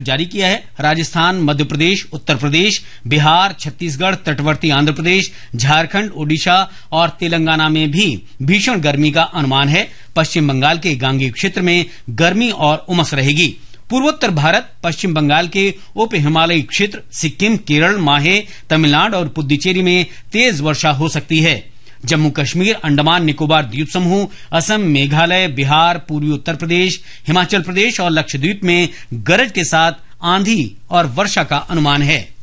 जारी किया है। राजस्थान, मध्य प्रदेश, उत्तर प्रदेश, बिहार, छत्तीसगढ़, तटवर्ती आंध्र प्रदेश, झारखंड, ओडिशा और तेलंगाना में भी भीषण गर्मी का अनुमान है। पश्चिम बंगाल के गांगेय क्षेत्र में गर्मी और उमस रहेगी। पूर्वोत्तर भारत, पश्चिम बंगाल के उप हिमालयी क्षेत्र, सिक्किम, केरल, माहे, तमिलनाडु और पुद्दुचेरी में तेज वर्षा हो सकती है। जम्मू कश्मीर, अंडमान निकोबार द्वीप समूह, असम, मेघालय, बिहार, पूर्वी उत्तर प्रदेश, हिमाचल प्रदेश और लक्षद्वीप में गरज के साथ आंधी और वर्षा का अनुमान है।